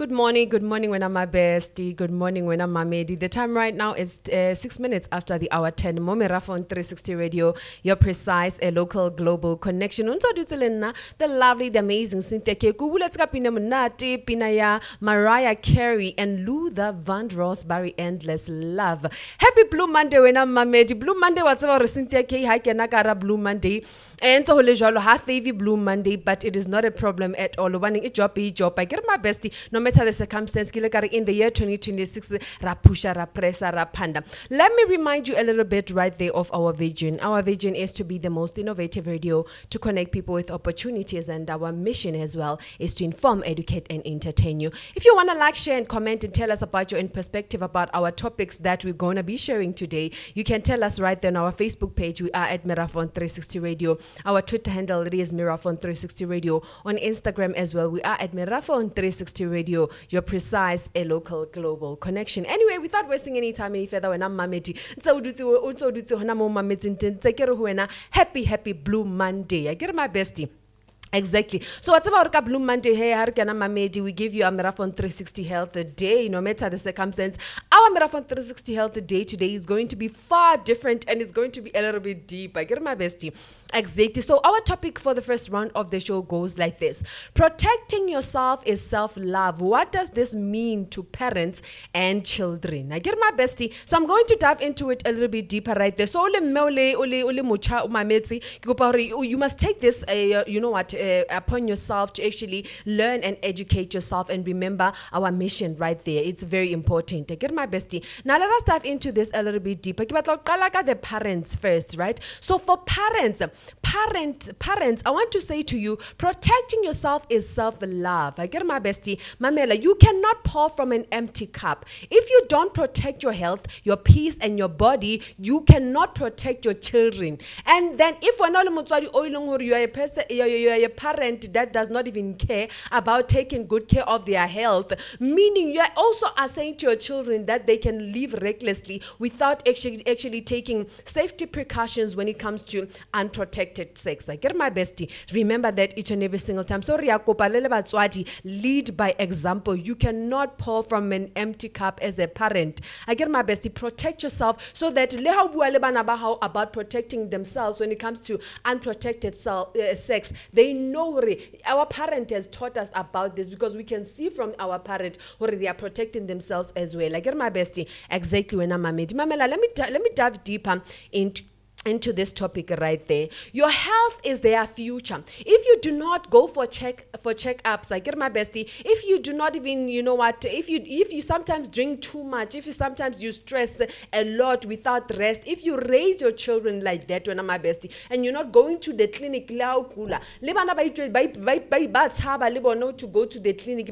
Good morning, when I'm my bestie. Good morning, when I'm my Mamedi. The time right now is 6 minutes after the hour 10. Momerafa on 360 Radio, your precise, a local global connection. Unto dutelena, the lovely, the amazing Cynthia Keku. Let's go pina Munati, Pinaya, Mariah Carey, and Luther Vandross, Barry Endless Love. Happy Blue Monday, when I'm Mamedi. Blue Monday, whatever Cynthia K. Hakenakara Blue Monday. And so half wavy Blue Monday, but it is not a problem at all. Wanting a job. I get my bestie, no matter the circumstance. In the year 2026, rapusha, rapresa, rapanda. Let me remind you a little bit right there of our vision. Our vision is to be the most innovative radio to connect people with opportunities, and our mission as well is to inform, educate, and entertain you. If you want to like, share, and comment and tell us about your own perspective about our topics that we're going to be sharing today, you can tell us right there on our Facebook page. We are at Meraphon 360 Radio. Our Twitter handle is Meraphon 360 Radio. On Instagram as well, we are at Meraphon 360 Radio, your precise, a local global connection. Anyway, without wasting any time any further, when I'm Mameti, happy Blue Monday. I get my bestie. Exactly. So what's about Blue Monday? Hey, Harkana Mamedi, we give you a Meraphon 360 Health Day, no matter the circumstance. Our Meraphon 360 Health Day today is going to be far different, and it's going to be a little bit deep. I get my bestie. Exactly. So our topic for the first round of the show goes like this: protecting yourself is self-love. What does this mean to parents and children? I get my bestie. So I'm going to dive into it a little bit deeper right there. So you must take this, upon yourself to actually learn and educate yourself, and remember our mission right there. It's very important. I get my bestie. Now let us dive into this a little bit deeper. The parents first, right? So for parents, I want to say to you, protecting yourself is self-love. I get my bestie. Mamela, you cannot pour from an empty cup. If you don't protect your health, your peace, and your body, you cannot protect your children. And then if you are a person, you are a parent that does not even care about taking good care of their health, meaning you are also saying to your children that they can live recklessly without actually taking safety precautions when it comes to unprotected sex. I get my bestie. Remember that each and every single time. So lead by example. You cannot pour from an empty cup as a parent. I get my bestie. Protect yourself so that about protecting themselves when it comes to unprotected sex. They know our parent has taught us about this, because we can see from our parent they are protecting themselves as well. I get my bestie. Exactly when I'm Mamela, let me dive deeper into this topic right there. Your health is their future. If you do not go for checkups, I get my bestie. If you do not even, if you sometimes drink too much, if you sometimes you stress a lot without rest, if you raise your children like that, when I'm my bestie, and you're not going to the clinic, to go to the clinic